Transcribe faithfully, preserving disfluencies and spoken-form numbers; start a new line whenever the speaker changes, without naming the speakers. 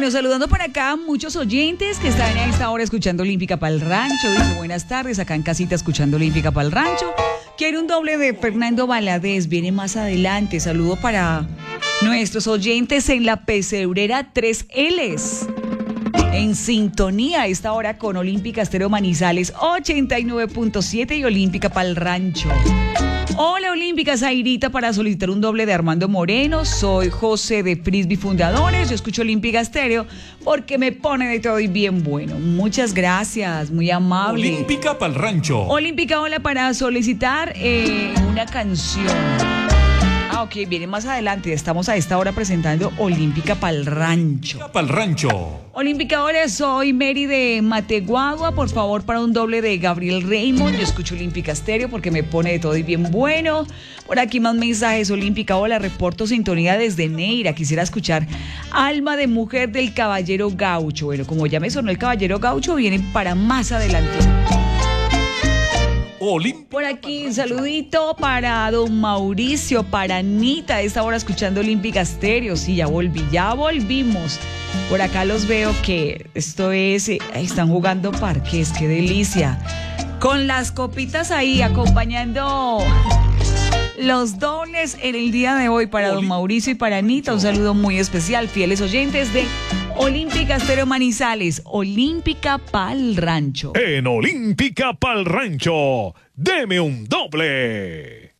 Bueno, saludando por acá muchos oyentes que están a esta hora escuchando Olímpica para el Rancho. Dice, buenas tardes, acá en casita escuchando Olímpica para el Rancho. Quiero un doble de Fernando Valadez, viene más adelante. Saludo para nuestros oyentes en la pesebrera tres L's. En sintonía a esta hora con Olímpica Estéreo Manizales ochenta y nueve punto siete y Olímpica para el Rancho. Hola Olímpica, Zairita para solicitar un doble de Armando Moreno. Soy José de Frisbee Fundadores. Yo escucho Olímpica Estéreo porque me pone de todo y bien bueno. Muchas gracias, muy amable.
Olímpica para el Rancho.
Olímpica, hola, para solicitar eh, una canción. Ah, ok, viene más adelante. Estamos a esta hora presentando Olímpica para el Rancho.
Olímpica para el Rancho.
Olímpica, hola, soy Mary de Mateguagua. Por favor, para un doble de Gabriel Raymond. Yo escucho Olímpica Estéreo porque me pone de todo y bien bueno. Por aquí más mensajes. Olímpica, hola, reporto sintonía desde Neira. Quisiera escuchar Alma de Mujer del Caballero Gaucho. Bueno, como ya me sonó el Caballero Gaucho, vienen para más adelante.
Olímpica.
Por aquí un saludito para don Mauricio, para Anita, a esta hora escuchando Olímpica Estéreo. Sí, ya volví, ya volvimos. Por acá los veo que esto es, eh, están jugando parques, qué delicia. Con las copitas ahí acompañando los dobles en el día de hoy para don Mauricio y para Anita. Un saludo muy especial, fieles oyentes de Olímpica Estéreo Manizales, Olímpica pa'l Rancho.
En Olímpica para el Rancho, deme un doble.